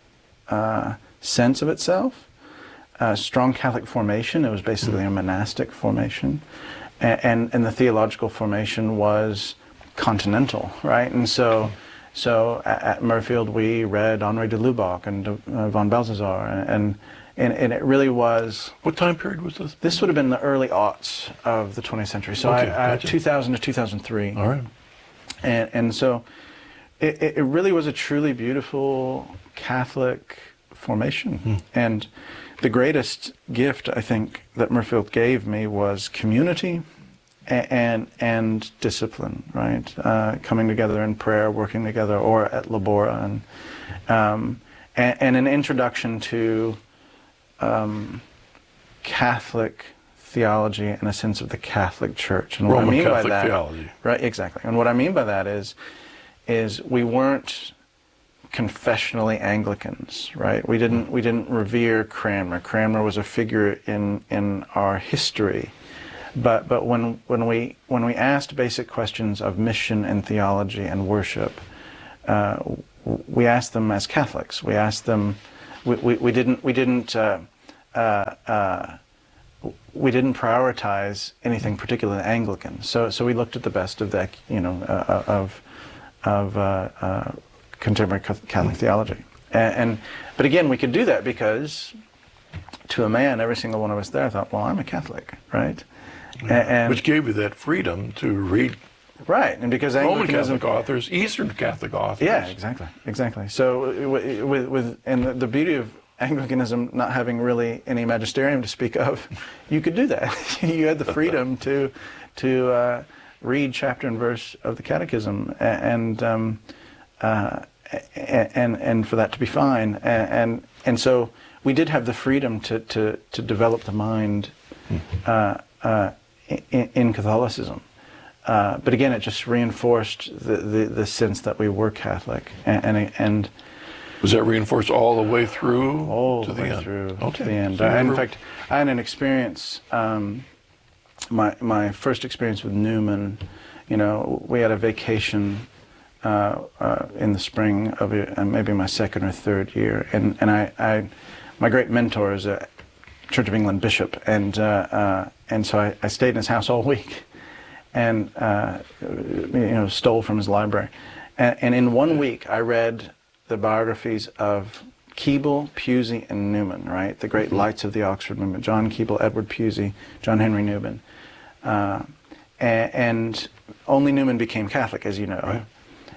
P: uh, sense of itself, a strong Catholic formation. It was basically a monastic formation. And, and, and the theological formation was continental, right? And so so at, at Murfield we read Henri de Lubac and uh, von Balthasar, and, and, and it really was...
O: What time period was this?
P: This would have been the early aughts of the twentieth century. So
O: okay,
P: I,
O: gotcha.
P: uh, two thousand to two thousand three.
O: All right.
P: And, and so... It, it really was a truly beautiful Catholic formation. Mm. And the greatest gift, I think, that Murfield gave me was community and and, and discipline, right? Uh, coming together in prayer, working together, or at Labora, and, um, and, and an introduction to um, Catholic theology and a sense of the Catholic Church. And what
O: Roman
P: I mean
O: Catholic
P: by that,
O: theology.
P: Right, exactly. And what I mean by that is, is we weren't confessionally Anglicans, right? We didn't we didn't revere Cranmer. Cranmer was a figure in in our history, but but when when we when we asked basic questions of mission and theology and worship, uh, we asked them as Catholics. We asked them. We we, we didn't we didn't. Uh, uh, uh, we didn't prioritize anything particularly Anglican. So so we looked at the best of that, you know, uh, of of uh, uh, contemporary Catholic theology. And, and but again, we could do that because to a man, every single one of us there thought, well, I'm a Catholic, right?
O: Yeah. And, and which gave you that freedom to read.
P: Right, and because
O: Roman Catholic authors, Eastern Catholic authors.
P: Yeah, exactly, exactly. So with with and the, the beauty of Anglicanism not having really any magisterium to speak of, you could do that. You had the freedom to to uh, read chapter and verse of the Catechism, and um, uh, and and for that to be fine. And, and and so we did have the freedom to to to develop the mind uh, uh, in, in Catholicism. Uh, but again, it just reinforced the, the the sense that we were Catholic, and and. and
O: was that reinforced all the way through?
P: All
O: to
P: the way
O: end?
P: through
O: Okay.
P: to the end.
O: So
P: I, in
O: never...
P: fact, I had an experience. Um, my my first experience with Newman. You know, we had a vacation uh, uh, in the spring of uh, maybe my second or third year, and and I, I my great mentor is a Church of England bishop, and uh, uh, and so I, I stayed in his house all week, and uh, you know, stole from his library, and, and in one week I read the biographies of Keble, Pusey, and Newman, right? The great lights of the Oxford movement: John Keble, Edward Pusey, John Henry Newman, uh, and, and only Newman became Catholic, as you know.
O: Right.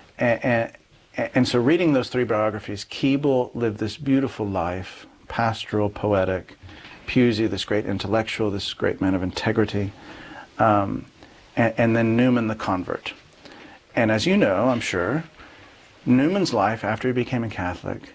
P: And, and, and so reading those three biographies, Keble lived this beautiful life, pastoral, poetic. Pusey, this great intellectual, this great man of integrity. Um, and, and then Newman, the convert. And as you know, I'm sure, Newman's life after he became a Catholic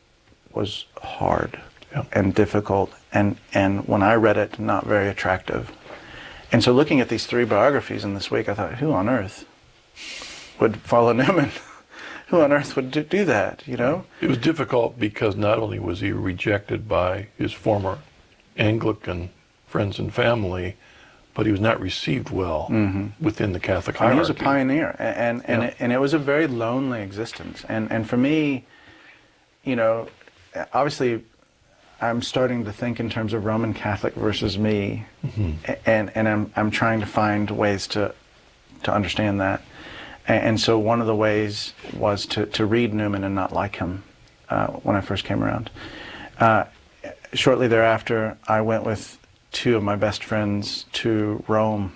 P: was hard yeah. and difficult, and, and when I read it, not very attractive. And so looking at these three biographies in this week, I thought, who on earth would follow Newman? Who on earth would do, do that, you know?
O: It was difficult because not only was he rejected by his former Anglican friends and family, but he was not received well mm-hmm. within the Catholic hierarchy.
P: And he was a pioneer, and and, and,
O: yeah.
P: it, and it was a very lonely existence. And and for me, you know, obviously, I'm starting to think in terms of Roman Catholic versus me, mm-hmm. and and I'm I'm trying to find ways to to understand that. And, and so one of the ways was to to read Newman and not like him uh, when I first came around. Uh, shortly thereafter, I went with two of my best friends to Rome,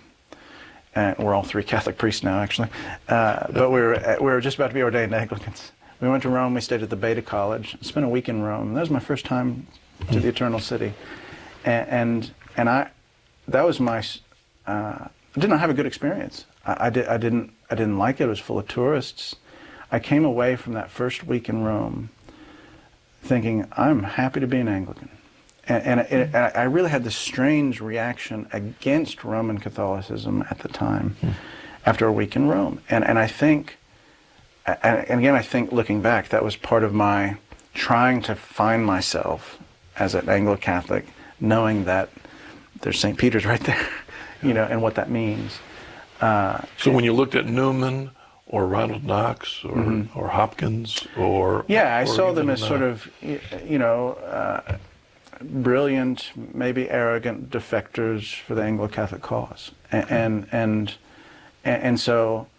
P: and we're all three Catholic priests now, actually. Uh, but we were we were just about to be ordained Anglicans. We went to Rome. We stayed at the Beta College. Spent a week in Rome. That was my first time to the Eternal City, and and, and I, that was my. Uh, I did not have a good experience. I, I did. I didn't. I didn't like it. It was full of tourists. I came away from that first week in Rome, thinking I'm happy to be an Anglican. And, and, it, and I really had this strange reaction against Roman Catholicism at the time, mm. after a week in Rome. And and I think, and again, I think looking back, that was part of my trying to find myself as an Anglo-Catholic, knowing that there's Saint Peter's right there, you know, and what that means. Uh,
O: so when you looked at Newman or Ronald Knox or mm-hmm. or Hopkins or
P: yeah, I
O: or
P: saw
O: even,
P: them as
O: uh,
P: sort of, you know. Uh, brilliant, maybe arrogant defectors for the Anglo-Catholic cause, and, and and and so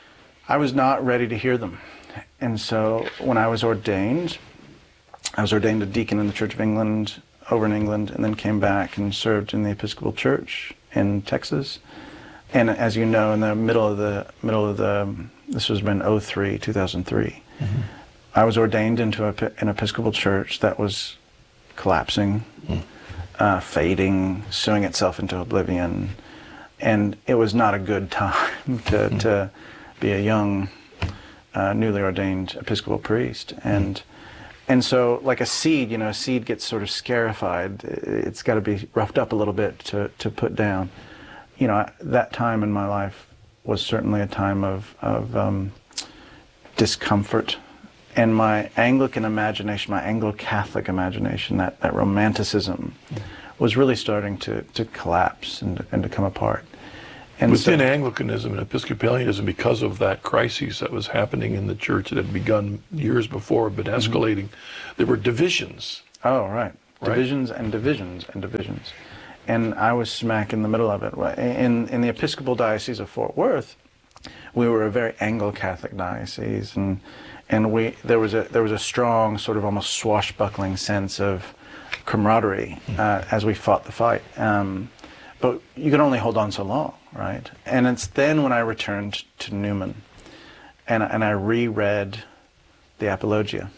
P: I was not ready to hear them. And so when I was ordained, I was ordained a deacon in the Church of England over in England, and then came back and served in the Episcopal Church in Texas. And as you know, in the middle of the middle of the this was in oh three, two thousand three, mm-hmm. I was ordained into a, an Episcopal church that was collapsing, mm. uh, fading, sewing itself into oblivion, and it was not a good time to, mm. to be a young, uh, newly ordained Episcopal priest. And mm. and so, like a seed, you know, a seed gets sort of scarified. It's got to be roughed up a little bit to, to put down. You know, that time in my life was certainly a time of, of um, discomfort and my Anglican imagination, my Anglo-Catholic imagination, that, that romanticism, was really starting to, to collapse and, and to come apart. And
O: Within
P: so,
O: Anglicanism and Episcopalianism, because of that crisis that was happening in the church that had begun years before but escalating, mm-hmm. there were divisions.
P: Oh, right.
O: right.
P: Divisions and divisions and divisions. And I was smack in the middle of it. In, in the Episcopal Diocese of Fort Worth, we were a very Anglo-Catholic diocese, and and we there was a there was a strong sort of almost swashbuckling sense of camaraderie uh, as we fought the fight. Um, but you could only hold on so long, right? And it's then when I returned to Newman, and and I reread the Apologia,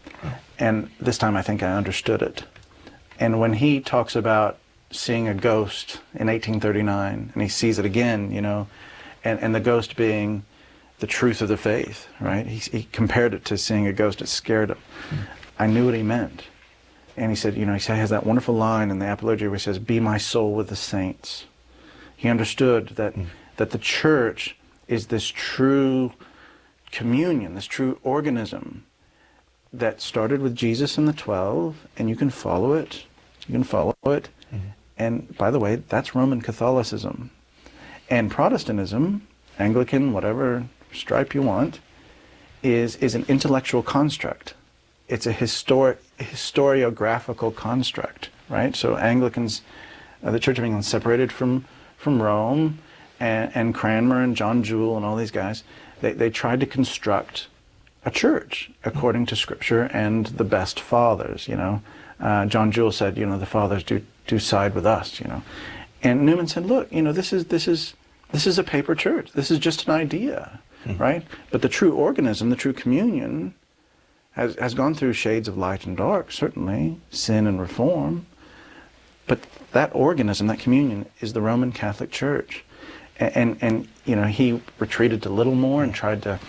P: and this time I think I understood it. And when he talks about seeing a ghost in eighteen thirty-nine, and he sees it again, you know. And, and the ghost being the truth of the faith, right? He, he compared it to seeing a ghost. It scared him. Mm. I knew what he meant. And he said, you know, he has that wonderful line in the Apologia where he says, "Be my soul with the saints." He understood that, mm. that the church is this true communion, this true organism that started with Jesus and the twelve, and you can follow it. You can follow it. Mm. And by the way, that's Roman Catholicism. And Protestantism, Anglican, whatever stripe you want, is is an intellectual construct. It's a histori- historiographical construct, right? So Anglicans, uh, the Church of England separated from, from Rome, and, and Cranmer and John Jewel and all these guys, they, they tried to construct a church according to Scripture and the best fathers, you know. Uh, John Jewel said, you know, the fathers do, do side with us, you know. And Newman said, look, you know, this is this is this is a paper church. This is just an idea, mm-hmm. right? But the true organism, the true communion, has has gone through shades of light and dark, certainly, sin and reform. But that organism, that communion, is the Roman Catholic Church. And and, and you know, he retreated to Littlemore and tried to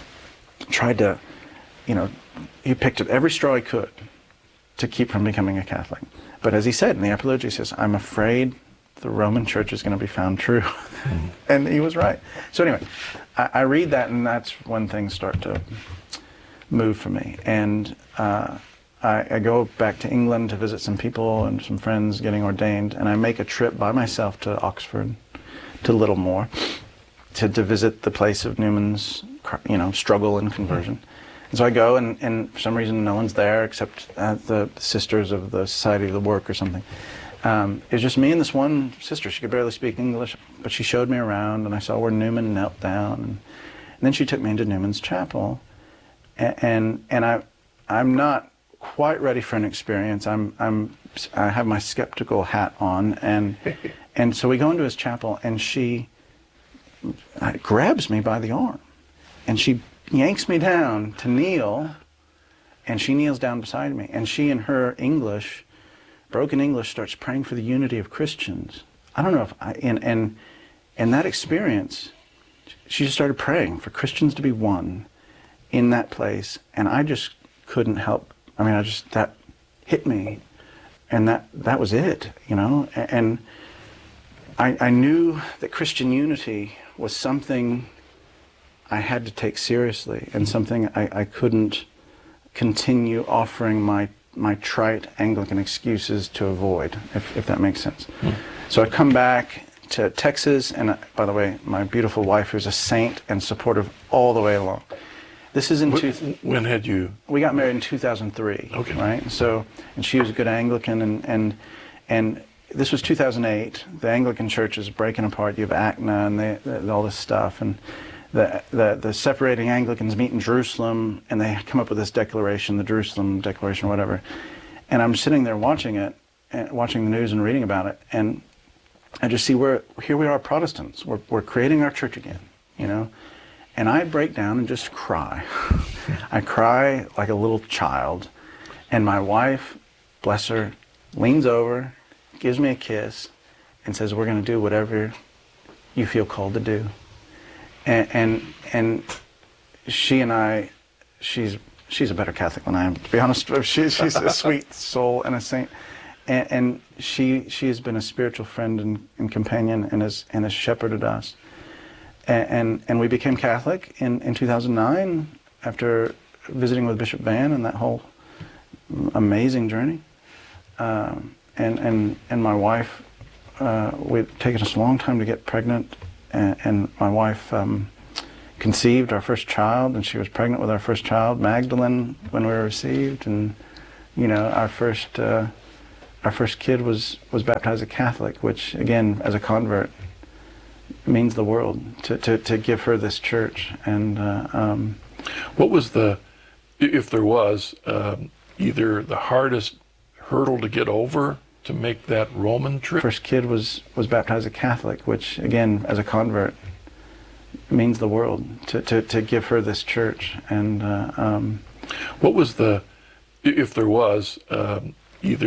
P: tried to, you know, he picked up every straw he could to keep from becoming a Catholic. But as he said in the Apologia, he says, I'm afraid the Roman Church is going to be found true. Mm-hmm. And he was right. So anyway, I, I read that, and that's when things start to move for me. And uh, I, I go back to England to visit some people and some friends getting ordained, and I make a trip by myself to Oxford, to Littlemore, to, to visit the place of Newman's, you know, struggle and conversion. And so I go, and, and for some reason no one's there except uh, the sisters of the Society of the Work or something. Um, it was just me and this one sister. She could barely speak English, but she showed me around, and I saw where Newman knelt down. And, and then she took me into Newman's chapel, and and, and I, I'm not quite ready for an experience. I'm I'm I have my skeptical hat on, and and so we go into his chapel, and she uh, grabs me by the arm, and she yanks me down to kneel, and she kneels down beside me, and she in her English. Broken English starts praying for the unity of Christians. I don't know if I, and, and, and that experience, she just started praying for Christians to be one in that place, and I just couldn't help. I mean, I just, that hit me, and that, that was it, you know, and I, I knew that Christian unity was something I had to take seriously, and something I, I couldn't continue offering my my trite Anglican excuses to avoid, if, if that makes sense. Mm. So I come back to Texas, and uh, by the way, my beautiful wife, who's a saint and supportive all the way along. This is in
O: when,
P: two,
O: when had you?
P: We got married in two thousand three.
O: Okay.
P: Right. So, and she was a good Anglican, and and and this was two thousand eight. The Anglican Church is breaking apart. You have A C N A and they, they, all this stuff, and the, the the separating Anglicans meet in Jerusalem, and they come up with this declaration, the Jerusalem Declaration, or whatever. And I'm sitting there watching it, and watching the news and reading about it, and I just see we're here we are Protestants. We're we're creating our church again, you know. And I break down and just cry. I cry like a little child. And my wife, bless her, leans over, gives me a kiss, and says, "We're going to do whatever you feel called to do." And and, and she and I, she's she's a better Catholic than I am, to be honest. She, she's a sweet soul and a saint. And, and she she has been a spiritual friend and, and companion, and has and has shepherded us. And, and and we became Catholic in, in two thousand nine after visiting with Bishop Van and that whole amazing journey. Um, and, and, and my wife, uh, we'd taken us a long time to get pregnant, and, and my wife um, conceived our first child, and she was pregnant with our first child, Magdalene, when we were received, and you know, our first uh, our first kid was was baptized a Catholic, which again, as a convert, means the world to to, to give her this church. And uh, um,
O: what was the, if there was, um, either the hardest hurdle to get over to make that Roman trip?
P: First kid was was baptized a Catholic, which again, as a convert, means the world to to, to give her this church. And uh, um,
O: what was the, if there was, um, either